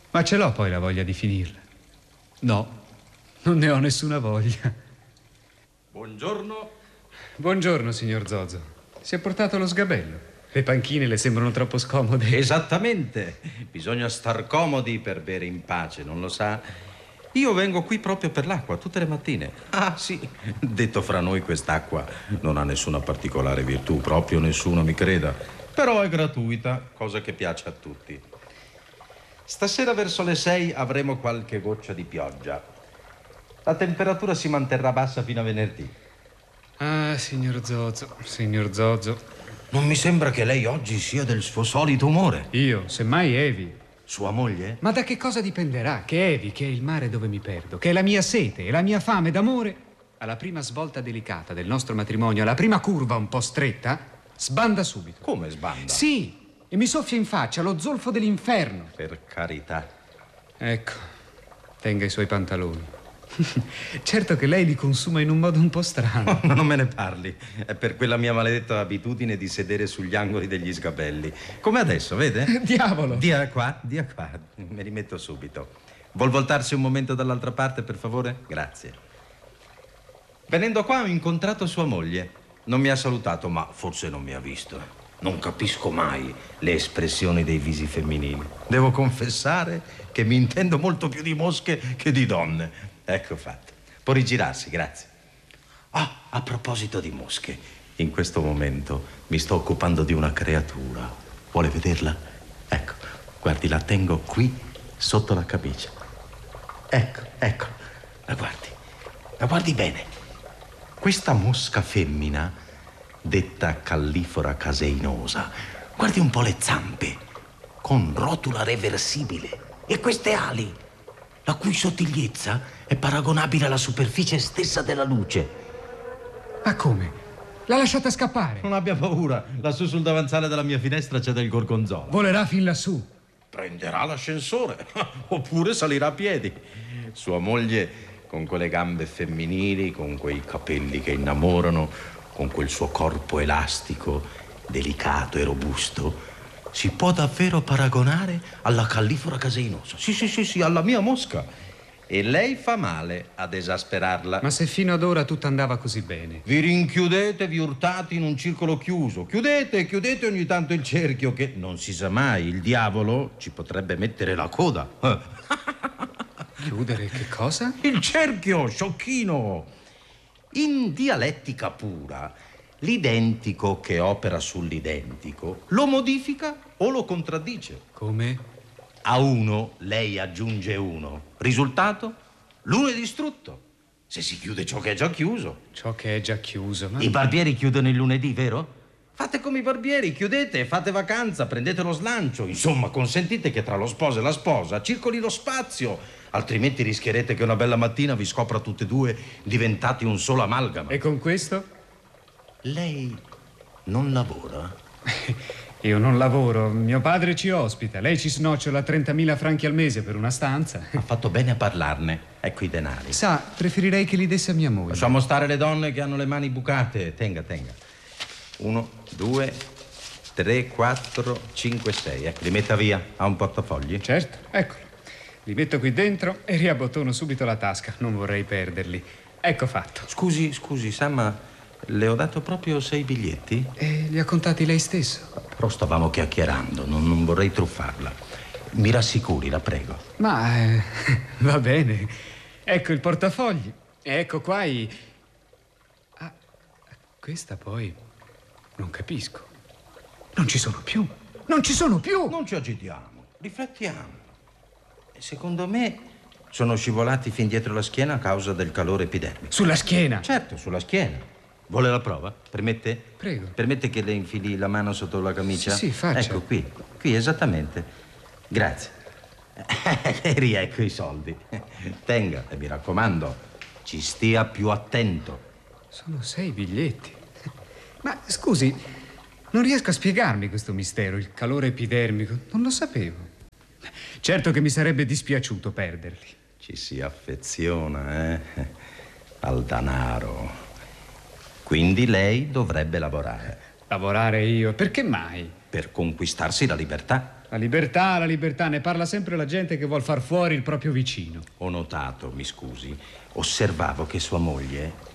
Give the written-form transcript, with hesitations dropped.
Ma ce l'ho poi la voglia di finirla. No, non ne ho nessuna voglia. Buongiorno. Buongiorno, signor Zozo. Si è portato lo sgabello. Le panchine le sembrano troppo scomode. Esattamente. Bisogna star comodi per bere in pace, non lo sa? Io vengo qui proprio per l'acqua, tutte le mattine. Ah, sì. Detto fra noi, quest'acqua non ha nessuna particolare virtù, proprio nessuno, mi creda. Però è gratuita, cosa che piace a tutti. Stasera verso le 6 avremo qualche goccia di pioggia. La temperatura si manterrà bassa fino a venerdì. Ah, signor Zozo, signor Zozo. Non mi sembra che lei oggi sia del suo solito umore. Io, semmai Evi. Sua moglie? Ma da che cosa dipenderà? Che Evi, che è il mare dove mi perdo, che è la mia sete e la mia fame d'amore, alla prima svolta delicata del nostro matrimonio, alla prima curva un po' stretta, sbanda subito. Come sbanda? Sì, e mi soffia in faccia lo zolfo dell'inferno. Per carità. Ecco, tenga i suoi pantaloni. Certo che lei li consuma in un modo un po' strano. Non me ne parli. È per quella mia maledetta abitudine di sedere sugli angoli degli sgabelli. Come adesso, vede? Diavolo! Dia qua, dia qua. Mi rimetto subito. Vuol voltarsi un momento dall'altra parte, per favore? Grazie. Venendo qua ho incontrato sua moglie. Non mi ha salutato, ma forse non mi ha visto. Non capisco mai le espressioni dei visi femminili. Devo confessare che mi intendo molto più di mosche che di donne. Ecco fatto. Può rigirarsi, grazie. Ah, a proposito di mosche, in questo momento mi sto occupando di una creatura. Vuole vederla? Ecco, guardi, la tengo qui sotto la camicia. Ecco, ecco, la guardi bene. Questa mosca femmina, detta Callifora caseinosa, guardi un po' le zampe, con rotula reversibile, e queste ali, la cui sottigliezza è paragonabile alla superficie stessa della luce. Ma come? L'ha lasciata scappare? Non abbia paura, lassù sul davanzale della mia finestra c'è del gorgonzola. Volerà fin lassù. Prenderà l'ascensore, oppure salirà a piedi. Sua moglie, con quelle gambe femminili, con quei capelli che innamorano, con quel suo corpo elastico, delicato e robusto, si può davvero paragonare alla Callifora caseinosa. Sì, alla mia mosca. E lei fa male ad esasperarla. Ma se fino ad ora tutto andava così bene. Vi rinchiudete, vi urtate in un circolo chiuso. Chiudete ogni tanto il cerchio, che non si sa mai, il diavolo ci potrebbe mettere la coda. Chiudere che cosa? Il cerchio, sciocchino. In dialettica pura, l'identico che opera sull'identico lo modifica o lo contraddice. Come? A uno lei aggiunge uno. Risultato? L'uno è distrutto. Se si chiude ciò che è già chiuso. Ciò che è già chiuso, ma... I barbieri chiudono il lunedì, vero? Fate come i barbieri, chiudete, fate vacanza, prendete lo slancio. Insomma, consentite che tra lo sposo e la sposa circoli lo spazio. Altrimenti rischierete che una bella mattina vi scopra tutte e due diventati un solo amalgama. E con questo? Lei non lavora? Io non lavoro, mio padre ci ospita. Lei ci snocciola 30.000 franchi al mese per una stanza. Ha fatto bene a parlarne. Ecco i denari. Sa, preferirei che li desse a mia moglie. Lasciamo stare le donne che hanno le mani bucate. Tenga. 1, 2, 3, 4, 5, 6. Ecco, li metta via. Ha un portafogli? Certo, eccolo. Li metto qui dentro e riabbottono subito la tasca. Non vorrei perderli. Ecco fatto. Scusi, sa, ma le ho dato proprio 6 biglietti? E li ha contati lei stesso? Però stavamo chiacchierando, non vorrei truffarla. Mi rassicuri, la prego. Ma va bene. Ecco il portafogli. E ecco qua i... Ah, questa poi... Non capisco. Non ci sono più. Non ci agitiamo. Riflettiamo. Secondo me sono scivolati fin dietro la schiena a causa del calore epidermico. Sulla schiena? Certo, sulla schiena. Vuole la prova? Permette? Prego. Permette che le infili la mano sotto la camicia? Sì, faccia. Ecco, qui esattamente. Grazie. E riecco i soldi. Tenga, e mi raccomando, ci stia più attento. Sono 6 biglietti. Ma scusi, non riesco a spiegarmi questo mistero, il calore epidermico. Non lo sapevo. Certo che mi sarebbe dispiaciuto perderli. Ci si affeziona, al danaro. Quindi lei dovrebbe lavorare. Lavorare io? Perché mai? Per conquistarsi la libertà. La libertà, ne parla sempre la gente che vuol far fuori il proprio vicino. Ho notato, mi scusi, osservavo che sua moglie